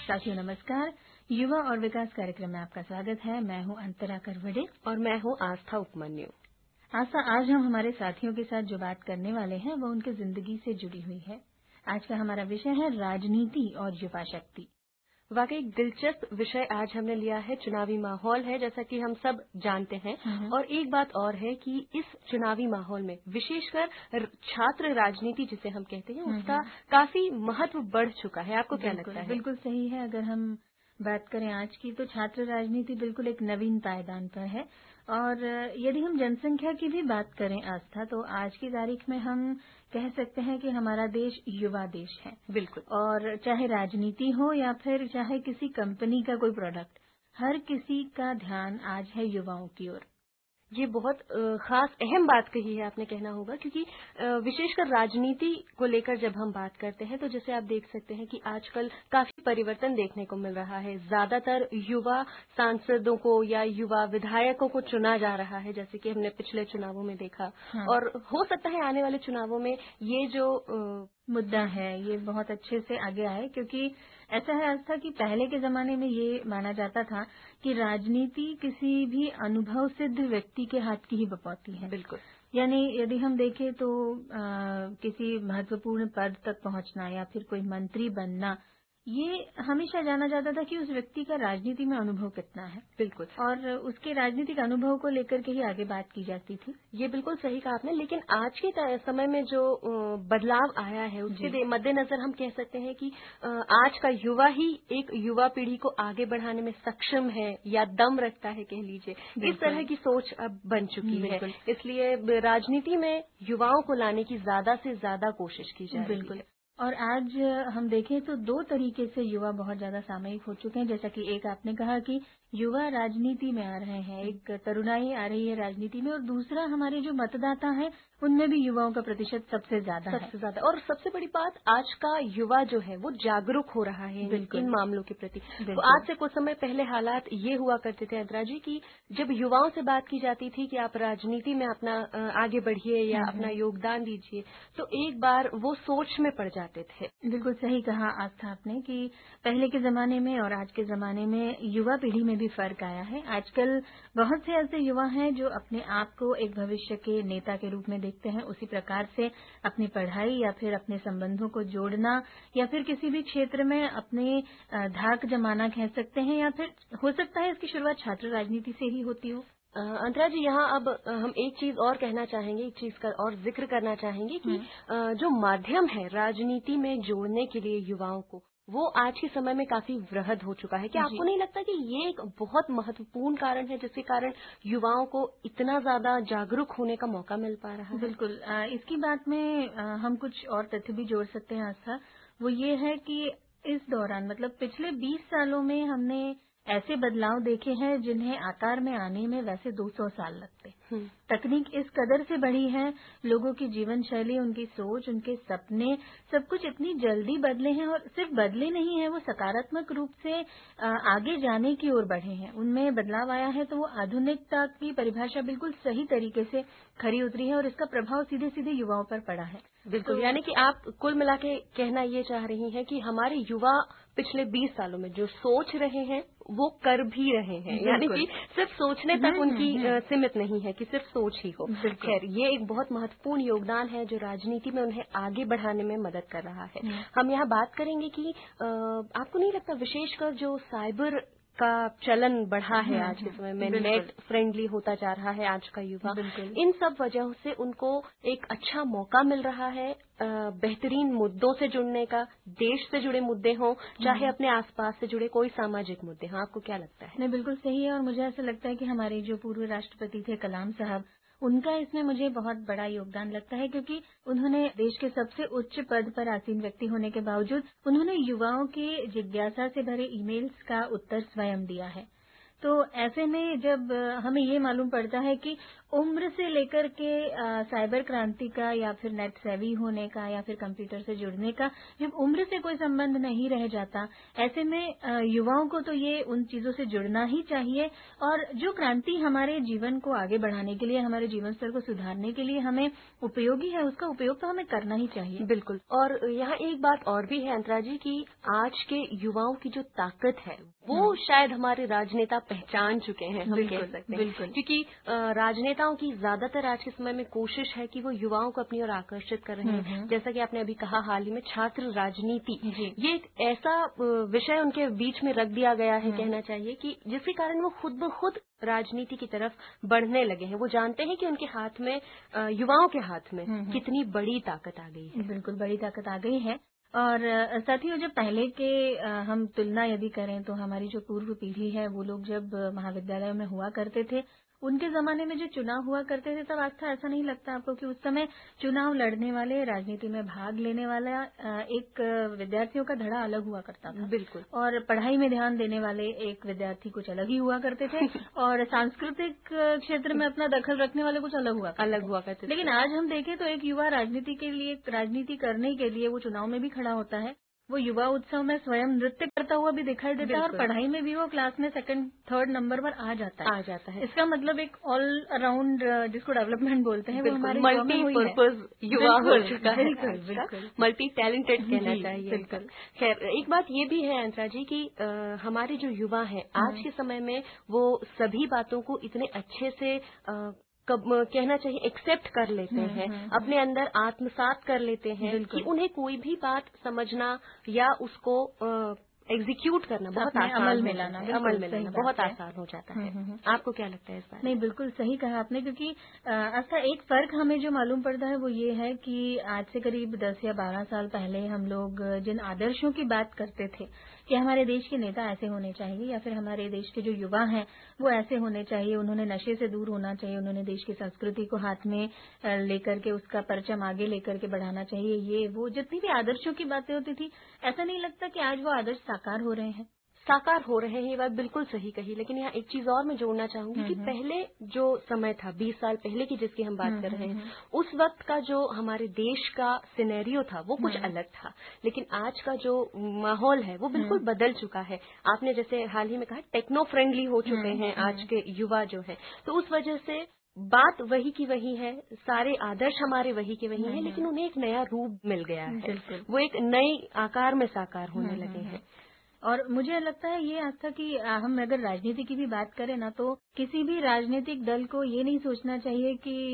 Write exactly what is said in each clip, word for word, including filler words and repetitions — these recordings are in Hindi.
साथियों नमस्कार। युवा और विकास कार्यक्रम में आपका स्वागत है। मैं हूं अंतरा करवड़े और मैं हूं आस्था उपमन्यु। आस्था, आज हम हमारे साथियों के साथ जो बात करने वाले हैं वो उनकी जिंदगी से जुड़ी हुई है। आज का हमारा विषय है राजनीति और युवा शक्ति। वाकई एक दिलचस्प विषय आज हमने लिया है। चुनावी माहौल है, जैसा कि हम सब जानते हैं। और एक बात और है कि इस चुनावी माहौल में विशेषकर छात्र राजनीति जिसे हम कहते हैं उसका काफी महत्व बढ़ चुका है। आपको क्या लगता है? बिल्कुल सही है। अगर हम बात करें आज की, तो छात्र राजनीति बिल्कुल एक नवीन पायदान पर है। और यदि हम जनसंख्या की भी बात करें आस्था, तो आज की तारीख में हम कह सकते हैं कि हमारा देश युवा देश है। बिल्कुल। और चाहे राजनीति हो या फिर चाहे किसी कंपनी का कोई प्रोडक्ट, हर किसी का ध्यान आज है युवाओं की ओर। ये बहुत खास अहम बात कही है आपने, कहना होगा, क्योंकि विशेषकर राजनीति को लेकर जब हम बात करते हैं तो जैसे आप देख सकते हैं कि आजकल काफी परिवर्तन देखने को मिल रहा है। ज्यादातर युवा सांसदों को या युवा विधायकों को चुना जा रहा है, जैसे कि हमने पिछले चुनावों में देखा। हाँ। और हो सकता है आने वाले चुनावों में ये जो मुद्दा है ये बहुत अच्छे से आगे आए, क्योंकि ऐसा है आस्था कि पहले के जमाने में ये माना जाता था कि राजनीति किसी भी अनुभव सिद्ध व्यक्ति के हाथ की ही बपौती है। बिल्कुल। यानी यदि हम देखें तो आ, किसी महत्वपूर्ण पद तक पहुंचना या फिर कोई मंत्री बनना, ये हमेशा जाना जाता था कि उस व्यक्ति का राजनीति में अनुभव कितना है। बिल्कुल। और उसके राजनीतिक अनुभव को लेकर के ही आगे बात की जाती थी। ये बिल्कुल सही कहा आपने। लेकिन आज के समय में जो बदलाव आया है उसके मद्देनजर हम कह सकते हैं कि आज का युवा ही एक युवा पीढ़ी को आगे बढ़ाने में सक्षम है या दम रखता है, कह लीजिए। इस तरह की सोच अब बन चुकी है। इसलिए राजनीति में युवाओं को लाने की ज्यादा से ज्यादा कोशिश की जा रही है। और आज हम देखें तो दो तरीके से युवा बहुत ज्यादा सामयिक हो चुके हैं। जैसा कि एक आपने कहा कि युवा राजनीति में आ रहे हैं, एक तरुणाई आ रही है राजनीति में, और दूसरा हमारे जो मतदाता हैं उनमें भी युवाओं का प्रतिशत सबसे ज्यादा है। सबसे ज्यादा। और सबसे बड़ी बात, आज का युवा जो है वो जागरूक हो रहा है इन मामलों के प्रति। तो आज से कुछ समय पहले हालात ये हुआ करते थे अंतरा जी कि जब युवाओं से बात की जाती थी कि आप राजनीति में अपना आगे बढ़िए या अपना योगदान दीजिए, तो एक बार वो सोच में पड़ जाते थे। बिल्कुल सही कहा आस्था आपने कि पहले के जमाने में और आज के जमाने में युवा पीढ़ी में भी फर्क आया है। आजकल बहुत से ऐसे युवा हैं जो अपने आप को एक भविष्य के नेता के रूप में देखते हैं। उसी प्रकार से अपनी पढ़ाई या फिर अपने संबंधों को जोड़ना या फिर किसी भी क्षेत्र में अपने धाक जमाना कह सकते हैं, या फिर हो सकता है इसकी शुरुआत छात्र राजनीति से ही होती हो। अंतरा जी, यहाँ अब हम एक चीज और कहना चाहेंगे, एक चीज का और जिक्र करना चाहेंगे कि जो माध्यम है राजनीति में जोड़ने के लिए युवाओं को, वो आज के समय में काफी वृहद हो चुका है। क्या आपको नहीं लगता कि ये एक बहुत महत्वपूर्ण कारण है जिसके कारण युवाओं को इतना ज्यादा जागरूक होने का मौका मिल पा रहा है? बिल्कुल। इसकी बात में हम कुछ और तथ्य भी जोड़ सकते हैं आस्था। वो ये है कि इस दौरान, मतलब पिछले बीस सालों में, हमने ऐसे बदलाव देखे हैं जिन्हें आकार में आने में वैसे दो सौ साल लगते। तकनीक इस कदर से बढ़ी है, लोगों की जीवन शैली, उनकी सोच, उनके सपने, सब कुछ इतनी जल्दी बदले हैं। और सिर्फ बदले नहीं है, वो सकारात्मक रूप से आगे जाने की ओर बढ़े हैं। उनमें बदलाव आया है तो वो आधुनिकता की परिभाषा बिल्कुल सही तरीके से खरी उतरी है और इसका प्रभाव सीधे सीधे युवाओं पर पड़ा है। बिल्कुल। तो यानी कि आप कुल मिला के कहना ये चाह रही हैं कि हमारे युवा पिछले बीस सालों में जो सोच रहे हैं वो कर भी रहे हैं, यानी कि सिर्फ सोचने तक उनकी सीमित नहीं है कि सिर्फ सोच ही हो। खैर, ये एक बहुत महत्वपूर्ण योगदान है जो राजनीति में उन्हें आगे बढ़ाने में मदद कर रहा है। हम यहाँ बात करेंगे कि आपको नहीं लगता विशेषकर जो साइबर का चलन बढ़ा है आज के समय में, नेट फ्रेंडली होता जा रहा है आज का युवा, इन सब वजहों से उनको एक अच्छा मौका मिल रहा है बेहतरीन मुद्दों से जुड़ने का। देश से जुड़े मुद्दे हों, चाहे अपने आसपास से जुड़े कोई सामाजिक मुद्दे हों। आपको क्या लगता है? नहीं, बिल्कुल सही है। और मुझे ऐसा लगता है कि हमारे जो पूर्व राष्ट्रपति थे कलाम साहब, उनका इसमें मुझे बहुत बड़ा योगदान लगता है, क्योंकि उन्होंने देश के सबसे उच्च पद पर आसीन व्यक्ति होने के बावजूद उन्होंने युवाओं की जिज्ञासा से भरे ईमेल्स का उत्तर स्वयं दिया है। तो ऐसे में जब हमें ये मालूम पड़ता है कि उम्र से लेकर के आ, साइबर क्रांति का या फिर नेट सेवी होने का या फिर कंप्यूटर से जुड़ने का जब उम्र से कोई संबंध नहीं रह जाता, ऐसे में आ, युवाओं को तो ये उन चीजों से जुड़ना ही चाहिए। और जो क्रांति हमारे जीवन को आगे बढ़ाने के लिए, हमारे जीवन स्तर को सुधारने के लिए हमें उपयोगी है, उसका उपयोग तो हमें करना ही चाहिए। बिल्कुल। और यहाँ एक बात और भी है अंतरा जी कि आज के युवाओं की जो ताकत है वो शायद हमारे राजनेता पहचान चुके हैं, हम कह सकते हैं। बिल्कुल। क्योंकि राजनेताओं की ज्यादातर आज के समय में कोशिश है कि वो युवाओं को अपनी ओर आकर्षित कर रहे हैं। जैसा कि आपने अभी कहा, हाल ही में छात्र राजनीति, ये एक ऐसा विषय उनके बीच में रख दिया गया है, कहना चाहिए, कि जिसके कारण वो खुद ब खुद राजनीति की तरफ बढ़ने लगे हैं। वो जानते हैं कि उनके हाथ में, युवाओं के हाथ में कितनी बड़ी ताकत आ गई है। बिल्कुल, बड़ी ताकत आ गई है। और साथियों, जब पहले के हम तुलना यदि करें तो हमारी जो पूर्व पीढ़ी है, वो लोग जब महाविद्यालयों में हुआ करते थे, उनके जमाने में जो चुनाव हुआ करते थे, तब आस्था ऐसा नहीं लगता आपको कि उस समय चुनाव लड़ने वाले, राजनीति में भाग लेने वाला एक विद्यार्थियों का धड़ा अलग हुआ करता था। बिल्कुल। और पढ़ाई में ध्यान देने वाले एक विद्यार्थी कुछ अलग ही हुआ करते थे और सांस्कृतिक क्षेत्र में अपना दखल रखने वाले कुछ अलग हुआ करते अलग हुआ करते थे। लेकिन आज हम देखें तो एक युवा राजनीति के लिए, राजनीति करने के लिए वो चुनाव में भी खड़ा होता है। वो युवा उत्सव में स्वयं नृत्य करता हुआ भी दिखाई देता है और पढ़ाई में भी वो क्लास में सेकंड थर्ड नंबर पर आ जाता है आ जाता है इसका मतलब एक ऑल अराउंड, जिसको डेवलपमेंट बोलते हैं, वो हमारे मल्टीपर्पज युवा हो चुका है। बिल्कुल, बिल्कुल। मल्टी टैलेंटेड कहना चाहिए। खैर, एक बात ये भी है अंतरा जी कि आ, हमारे जो युवा हैं आज के समय में, वो सभी बातों को इतने अच्छे से आ, कब कहना चाहिए एक्सेप्ट कर लेते हैं, अपने अंदर आत्मसात कर लेते हैं कि उन्हें कोई भी बात समझना या उसको एग्जीक्यूट करना बहुत आसान, अमल में लाना अमल में लाना बहुत आसान हो जाता है। आपको क्या लगता है इस बारे में? नहीं, बिल्कुल सही कहा आपने, क्योंकि अच्छा एक फर्क हमें जो मालूम पड़ता है वो ये है कि आज से करीब दस या बारह साल पहले हम लोग जिन आदर्शों की बात करते थे कि हमारे देश के नेता ऐसे होने चाहिए या फिर हमारे देश के जो युवा हैं वो ऐसे होने चाहिए, उन्होंने नशे से दूर होना चाहिए, उन्होंने देश की संस्कृति को हाथ में लेकर के उसका परचम आगे लेकर के बढ़ाना चाहिए, ये वो जितनी भी आदर्शों की बातें होती थी, ऐसा नहीं लगता कि आज वो आदर्श साकार हो रहे हैं। साकार हो रहे हैं, ये बात बिल्कुल सही कही। लेकिन यहाँ एक चीज और मैं जोड़ना चाहूंगी कि पहले जो समय था, बीस साल पहले की जिसकी हम बात कर रहे हैं, उस वक्त का जो हमारे देश का सिनेरियो था वो कुछ अलग था। लेकिन आज का जो माहौल है वो बिल्कुल बदल चुका है। आपने जैसे हाल ही में कहा, टेक्नो फ्रेंडली हो चुके हैं आज के युवा जो है, तो उस वजह से बात वही की वही है, सारे आदर्श हमारे वही के वही हैं, लेकिन उन्हें एक नया रूप मिल गया है, वो एक नए आकार में साकार होने लगे हैं। और मुझे लगता है ये आस्था कि हम अगर राजनीति की भी बात करें ना, तो किसी भी राजनीतिक दल को ये नहीं सोचना चाहिए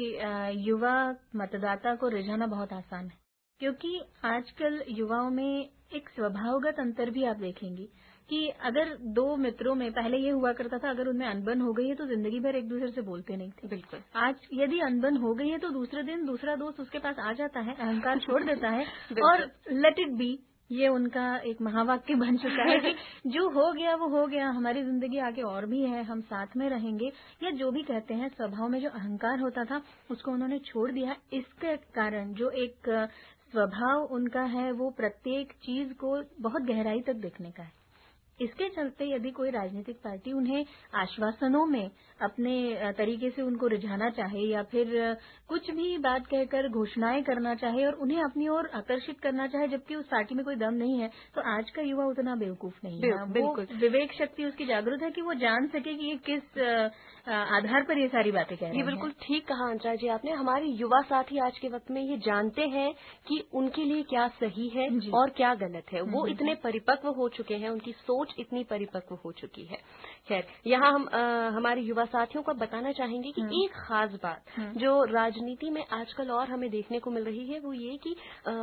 कि युवा मतदाता को रिझाना बहुत आसान है, क्योंकि आजकल युवाओं में एक स्वभावगत अंतर भी आप देखेंगी कि अगर दो मित्रों में पहले ये हुआ करता था, अगर उनमें अनबन हो गई है तो जिंदगी भर एक दूसरे से बोलते नहीं थे। बिल्कुल। आज यदि अनबन हो गई है तो दूसरे दिन दूसरा दोस्त उसके पास आ जाता है, अहंकार छोड़ देता है और लेट इट बी, ये उनका एक महावाक्य बन चुका है कि जो हो गया वो हो गया, हमारी जिंदगी आगे और भी है, हम साथ में रहेंगे, या जो भी कहते हैं, स्वभाव में जो अहंकार होता था उसको उन्होंने छोड़ दिया। इसके कारण जो एक स्वभाव उनका है वो प्रत्येक चीज को बहुत गहराई तक देखने का है। इसके चलते यदि कोई राजनीतिक पार्टी उन्हें आश्वासनों में अपने तरीके से उनको रिझाना चाहे या फिर कुछ भी बात कहकर घोषणाएं करना चाहे और उन्हें अपनी ओर आकर्षित करना चाहे, जबकि उस पार्टी में कोई दम नहीं है, तो आज का युवा उतना बेवकूफ नहीं है। बिल्कुल। वो विवेक शक्ति उसकी जागरूक है कि वो जान सके कि ये किस आधार पर ये सारी बातें कह रहे हैं। ये बिल्कुल ठीक कहा अंतरा जी आपने। हमारे युवा साथी आज के वक्त में ये जानते हैं कि उनके लिए क्या सही है और क्या गलत है। वो इतने परिपक्व हो चुके हैं, उनकी सोच इतनी परिपक्व हो चुकी है। खैर, यहाँ हम आ, हमारे युवा साथियों को बताना चाहेंगे कि एक खास बात जो राजनीति में आजकल और हमें देखने को मिल रही है वो ये कि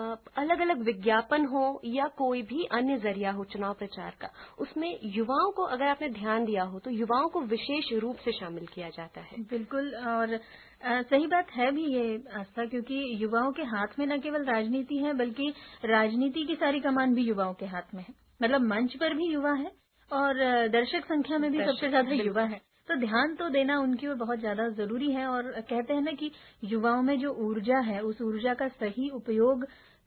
अलग अलग विज्ञापन हो या कोई भी अन्य जरिया हो चुनाव प्रचार का, उसमें युवाओं को, अगर आपने ध्यान दिया हो तो युवाओं को विशेष रूप से शामिल किया जाता है। बिल्कुल, और आ, सही बात है भी ये आस्था, क्योंकि युवाओं के हाथ में न केवल राजनीति है बल्कि राजनीति की सारी कमान भी युवाओं के हाथ में है। मतलब मंच पर भी युवा है और दर्शक संख्या में भी सबसे ज्यादा युवा है, तो ध्यान तो देना उनकी ओर बहुत ज्यादा जरूरी है। और कहते हैं ना कि युवाओं में जो ऊर्जा है उस ऊर्जा का सही उपयोग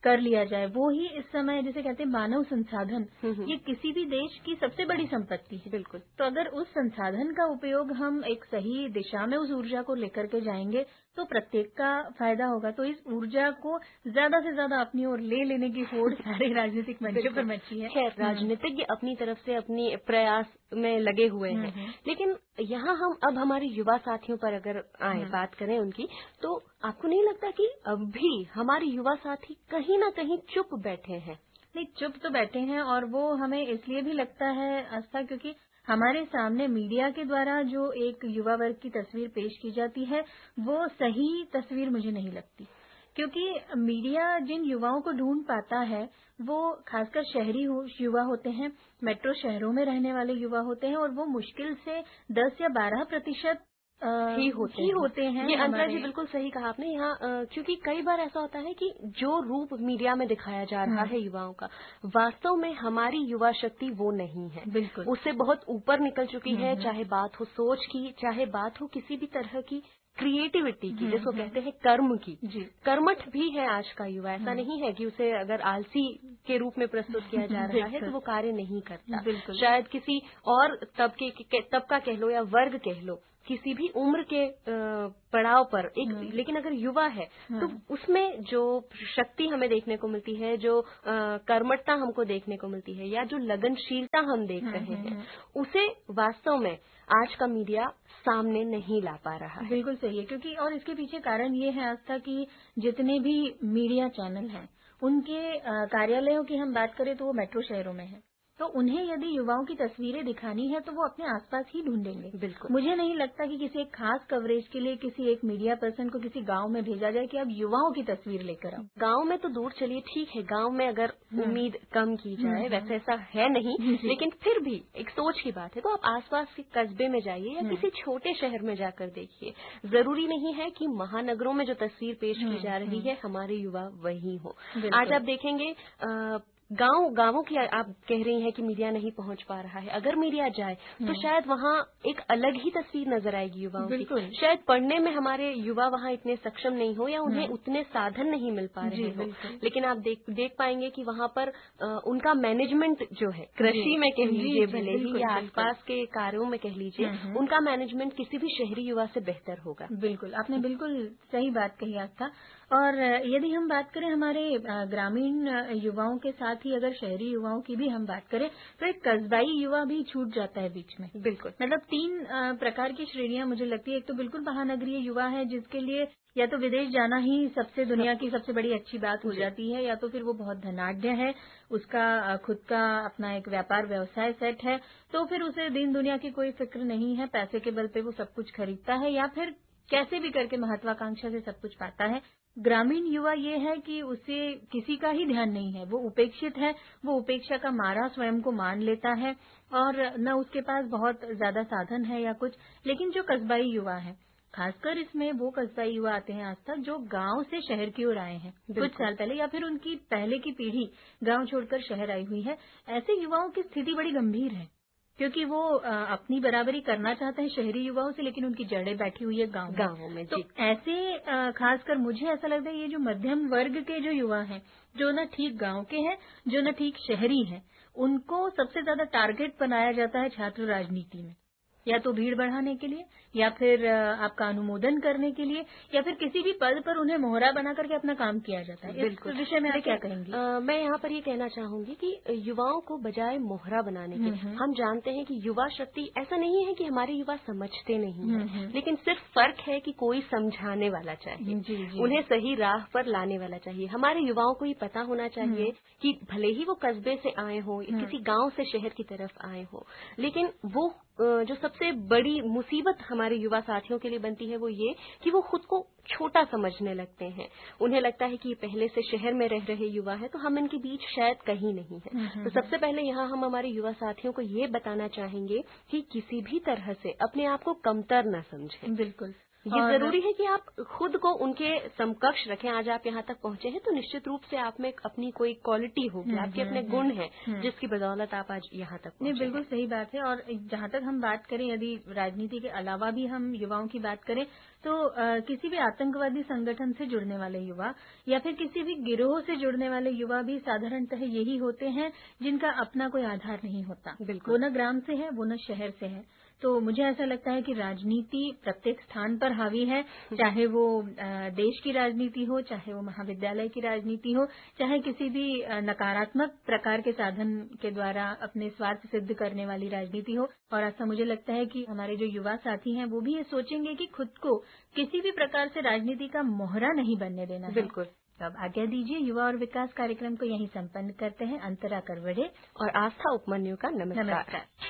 कर लिया जाए, वो ही इस समय जिसे कहते हैं मानव संसाधन, ये किसी भी देश की सबसे बड़ी संपत्ति है। बिल्कुल। तो अगर उस संसाधन का उपयोग हम एक सही दिशा में उस ऊर्जा को लेकर के जाएंगे तो प्रत्येक का फायदा होगा। तो इस ऊर्जा को ज्यादा से ज्यादा अपनी ओर ले लेने की होड़ सारे राजनीतिक मंचों पर मची है। खैर, राजनीतिज्ञ अपनी तरफ से अपनी प्रयास में लगे हुए हैं, लेकिन यहाँ हम अब हमारे युवा साथियों पर अगर आए बात करें उनकी, तो आपको नहीं लगता कि अब भी हमारे युवा साथी कहीं ना कहीं चुप बैठे हैं? नहीं, चुप तो बैठे हैं, और वो हमें इसलिए भी लगता है आस्था क्योंकि हमारे सामने मीडिया के द्वारा जो एक युवा वर्ग की तस्वीर पेश की जाती है वो सही तस्वीर मुझे नहीं लगती। क्योंकि मीडिया जिन युवाओं को ढूंढ पाता है वो खासकर शहरी युवा होते हैं, मेट्रो शहरों में रहने वाले युवा होते हैं, और वो मुश्किल से दस या बारह प्रतिशत ही होते, ही होते हैं। ये अंतर जी बिल्कुल सही कहा आपने यहाँ, क्योंकि कई बार ऐसा होता है कि जो रूप मीडिया में दिखाया जा रहा है युवाओं का, वास्तव में हमारी युवा शक्ति वो नहीं है। बिल्कुल, उससे बहुत ऊपर निकल चुकी है, चाहे बात हो सोच की, चाहे बात हो किसी भी तरह की क्रिएटिविटी की, जिसको कहते हैं कर्म की। कर्मठ भी है आज का युवा, ऐसा नहीं है कि उसे अगर आलसी के रूप में प्रस्तुत किया जा रहा है तो वो कार्य नहीं करता। शायद किसी और तबके तबका कह लो या वर्ग कह लो, किसी भी उम्र के पड़ाव पर एक, लेकिन अगर युवा है तो उसमें जो शक्ति हमें देखने को मिलती है, जो कर्मठता हमको देखने को मिलती है, या जो लगनशीलता हम देख रहे हैं, उसे वास्तव में आज का मीडिया सामने नहीं ला पा रहा है। बिल्कुल सही है, क्योंकि और इसके पीछे कारण ये है आस्था कि जितने भी मीडिया चैनल हैं उनके कार्यालयों की हम बात करें तो वो मेट्रो शहरों में है, तो उन्हें यदि युवाओं की तस्वीरें दिखानी है तो वो अपने आसपास ही ढूंढेंगे। बिल्कुल, मुझे नहीं लगता कि किसी एक खास कवरेज के लिए किसी एक मीडिया पर्सन को किसी गांव में भेजा जाए कि अब युवाओं की तस्वीर लेकर आओ। गांव में तो दूर चलिए, ठीक है, गांव में अगर उम्मीद कम की जाए, वैसे ऐसा है नहीं, लेकिन फिर भी एक सोच की बात है, तो आप आसपास के कस्बे में जाइए या किसी छोटे शहर में जाकर देखिए। जरूरी नहीं है कि महानगरों में जो तस्वीर पेश की जा रही है हमारे युवा वही हो। आज आप देखेंगे आ, गांव गांवों की आप कह रही हैं कि मीडिया नहीं पहुंच पा रहा है, अगर मीडिया जाए तो शायद वहां एक अलग ही तस्वीर नजर आएगी युवाओं की। शायद पढ़ने में हमारे युवा वहां इतने सक्षम नहीं हो या उन्हें उतने साधन नहीं मिल पा रहे हो, लेकिन आप देख देख पाएंगे कि वहां पर आ, उनका मैनेजमेंट जो है, कृषि में कह लीजिए भले ही या आसपास के कार्यों में कह लीजिए, उनका मैनेजमेंट किसी भी शहरी युवा से बेहतर होगा। बिल्कुल, आपने बिल्कुल सही बात कही आस्था। और यदि हम बात करें हमारे ग्रामीण युवाओं के साथ ही अगर शहरी युवाओं की भी हम बात करें तो एक कस्बाई युवा भी छूट जाता है बीच में। बिल्कुल, मतलब तीन प्रकार की श्रेणियां मुझे लगती है। एक तो बिल्कुल महानगरीय युवा है जिसके लिए या तो विदेश जाना ही सबसे दुनिया की सबसे बड़ी अच्छी बात हो जाती है, या तो फिर वो बहुत धनाढ्य है, उसका खुद का अपना एक व्यापार व्यवसाय सेट है, तो फिर उसे दिन दुनिया की कोई फिक्र नहीं है, पैसे के बल पे वो सब कुछ खरीदता है या फिर कैसे भी करके महत्वाकांक्षा से सब कुछ पाता है। ग्रामीण युवा ये है कि उसे किसी का ही ध्यान नहीं है, वो उपेक्षित है, वो उपेक्षा का मारा स्वयं को मान लेता है और न उसके पास बहुत ज्यादा साधन है या कुछ। लेकिन जो कस्बाई युवा है, खासकर इसमें वो कस्बाई युवा आते हैं आज तक जो गांव से शहर की ओर आए हैं कुछ साल पहले, या फिर उनकी पहले की पीढ़ी गांव छोड़कर शहर आई हुई है। ऐसे युवाओं की स्थिति बड़ी गंभीर है क्योंकि वो आ, अपनी बराबरी करना चाहते हैं शहरी युवाओं से, लेकिन उनकी जड़ें बैठी हुई है गांव गांवों में। तो ऐसे खासकर मुझे ऐसा लगता है ये जो मध्यम वर्ग के जो युवा हैं, जो न ठीक गांव के हैं, जो न ठीक शहरी हैं, उनको सबसे ज्यादा टारगेट बनाया जाता है छात्र राजनीति में, या तो भीड़ बढ़ाने के लिए, या फिर आपका अनुमोदन करने के लिए, या फिर किसी भी पद पर उन्हें मोहरा बना करके अपना काम किया जाता है। इस विषय में आप क्या कहेंगी? आ, मैं यहाँ पर ये कहना चाहूंगी कि युवाओं को बजाय मोहरा बनाने के, हम जानते हैं कि युवा शक्ति, ऐसा नहीं है कि हमारे युवा समझते नहीं है, लेकिन सिर्फ फर्क है कि कोई समझाने वाला चाहिए, जी, जी। उन्हें सही राह पर लाने वाला चाहिए। हमारे युवाओं को ये पता होना चाहिए कि भले ही वो कस्बे से आए हो, किसी गाँव से शहर की तरफ आए हो, लेकिन वो जो सबसे बड़ी मुसीबत हमारे युवा साथियों के लिए बनती है वो ये कि वो खुद को छोटा समझने लगते हैं। उन्हें लगता है कि ये पहले से शहर में रह रहे युवा है तो हम इनके बीच शायद कहीं नहीं है। तो सबसे पहले यहाँ हम हमारे युवा साथियों को ये बताना चाहेंगे कि किसी भी तरह से अपने आप को कमतर न समझें। बिल्कुल, ये जरूरी है कि आप खुद को उनके समकक्ष रखें। आज आप यहाँ तक पहुंचे हैं तो निश्चित रूप से आप में अपनी कोई क्वालिटी होगी, आपके अपने गुण हैं जिसकी बदौलत आप आज यहाँ तक पहुंचे। नहीं, बिल्कुल सही बात है। और जहाँ तक हम बात करें, यदि राजनीति के अलावा भी हम युवाओं की बात करें तो आ, किसी भी आतंकवादी संगठन से जुड़ने वाले युवा या फिर किसी भी गिरोह से जुड़ने वाले युवा भी साधारणतः यही होते हैं जिनका अपना कोई आधार नहीं होता। वो न ग्राम से है, वो न शहर से है। तो मुझे ऐसा लगता है कि राजनीति प्रत्येक स्थान पर हावी है, चाहे वो देश की राजनीति हो, चाहे वो महाविद्यालय की राजनीति हो, चाहे किसी भी नकारात्मक प्रकार के साधन के द्वारा अपने स्वार्थ सिद्ध करने वाली राजनीति हो। और ऐसा मुझे लगता है कि हमारे जो युवा साथी हैं वो भी ये सोचेंगे कि खुद को किसी भी प्रकार से राजनीति का मोहरा नहीं बनने देना है। बिल्कुल। अब आज्ञा दीजिए, युवा और विकास कार्यक्रम को यहीं संपन्न करते हैं। अंतरा करवड़े और आस्था उपमन्यु का नमस्कार। नमस्कार।